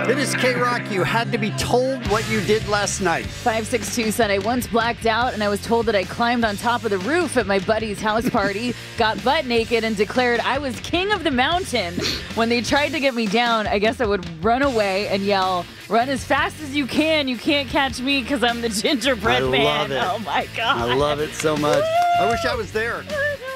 It is K-Rock. You had to be told what you did last night. 562 said, I once blacked out and I was told that I climbed on top of the roof at my buddy's house party, got butt naked, and declared I was king of the mountain. When they tried to get me down, I guess I would run away and yell, run as fast as you can. You can't catch me because I'm the gingerbread man. I love it. Oh, my God. I love it so much. I wish I was there.